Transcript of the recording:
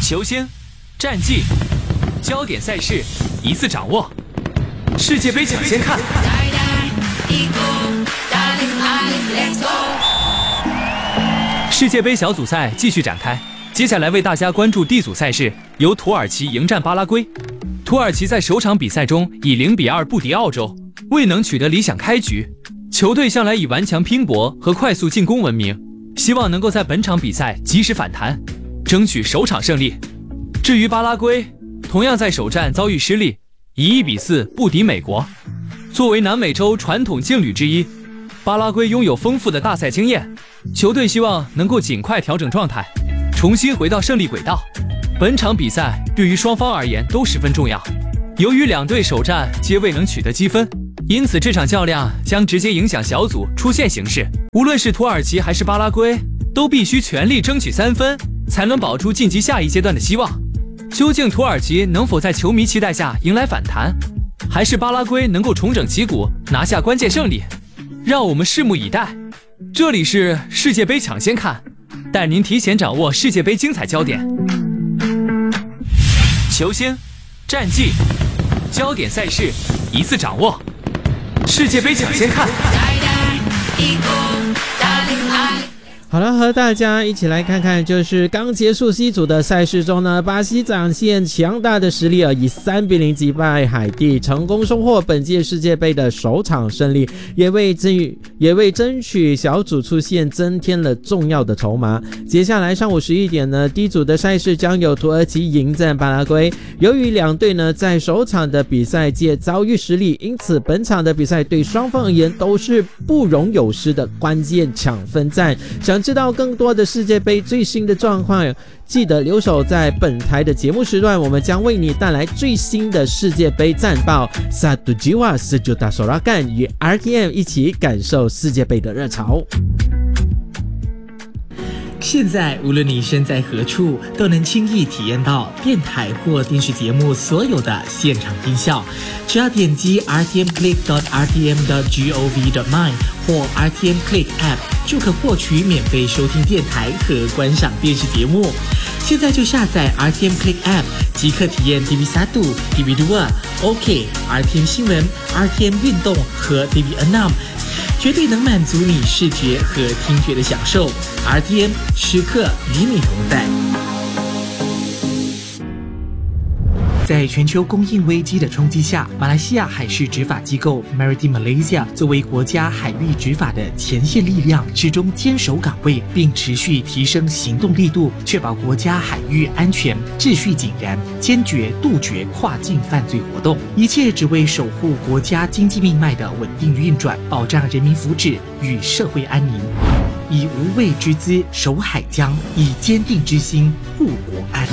球星、战绩、焦点赛事一次掌握，世界杯抢先看。世界杯小组赛继续展开，接下来为大家关注 D 组赛事，由土耳其迎战巴拉圭。土耳其在首场比赛中以0-2不敌澳洲，未能取得理想开局。球队向来以顽强拼搏和快速进攻闻名，希望能够在本场比赛及时反弹，争取首场胜利。至于巴拉圭，同样在首战遭遇失利，以1-4不敌美国。作为南美洲传统劲旅之一，巴拉圭拥有丰富的大赛经验，球队希望能够尽快调整状态，重新回到胜利轨道。本场比赛对于双方而言都十分重要，由于两队首战皆未能取得积分，因此这场较量将直接影响小组出线形势。无论是土耳其还是巴拉圭，都必须全力争取3分，才能保住晋级下一阶段的希望。究竟土耳其能否在球迷期待下迎来反弹，还是巴拉圭能够重整旗鼓拿下关键胜利，让我们拭目以待。这里是世界杯抢先看，带您提前掌握世界杯精彩焦点。球星、战绩、焦点赛事一次掌握，世界杯抢先看。 好了，和大家一起来看看，就是刚结束 C 组的赛事中呢，巴西展现强大的实力，以3-0击败海地，成功收获本届世界杯的首场胜利，也为争取小组出线增添了重要的筹码。接下来上午11点呢 ，D 组的赛事将有土耳其迎战巴拉圭。由于两队呢在首场的比赛皆遭遇失利，因此本场的比赛对双方而言都是不容有失的关键抢分战。想知道更多的世界杯最新的状况，记得留守在本台的节目时段，我们将为你带来最新的世界杯战报。Satu jiwa sejuta sorakan， 与 RTM 一起感受世界杯的热潮。 现在无论你身在何处，都能轻易体验到电台或电视节目所有的现场音效。只要点击 rtmclick.rtm.gov.my 或 RTM Click App， 就可获取免费收听电台和观赏电视节目。现在就下载 RTM Click App， 即刻体验 TV1、TV2、OK、RTM 新闻、RTM 运动和 TV6， 绝对能满足你视觉和听觉的享受。RTM 时刻与你同在。在全球供应危机的冲击下，马来西亚海事执法机构 Maritime Malaysia 作为国家海域执法的前线力量，始终坚守岗位，并持续提升行动力度，确保国家海域安全、秩序井然，坚决杜绝跨境犯罪活动。一切只为守护国家经济命脉的稳定运转，保障人民福祉与社会安宁。以无畏之姿守海疆，以坚定之心护国安。